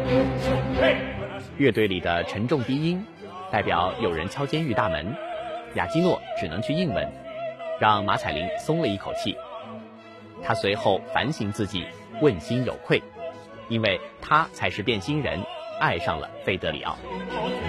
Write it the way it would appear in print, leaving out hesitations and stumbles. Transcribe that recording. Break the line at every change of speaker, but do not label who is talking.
乐队里的沉重低音代表有人敲监狱大门，亚基诺只能去应门，让马彩玲松了一口气。他随后反省自己，问心有愧，因为他才是变心人，爱上了费德里奥。